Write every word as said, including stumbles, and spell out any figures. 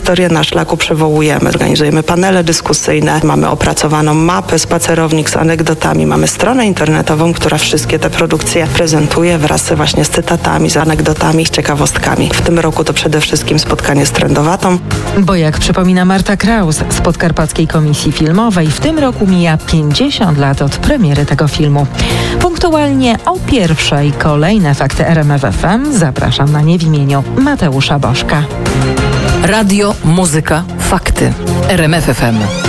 historię na szlaku przywołujemy. Organizujemy panele dyskusyjne, mamy opracowaną mapę spacerownik z anegdotami, mamy stronę internetową, która wszystkie te produkcje prezentuje wraz właśnie z cytatami, z anegdotami, z ciekawostkami. W tym roku to przede wszystkim spotkanie z Trendowatą. Bo jak przypomina Marta Kraus z Podkarpackiej Komisji Filmowej, w tym roku mija pięćdziesiąt lat od premiery tego filmu. Punktualnie o pierwszej kolejne fakty R M F F M zapraszam na nie w imieniu Mateusza Bożka. Radio, muzyka, fakty. R M F F M.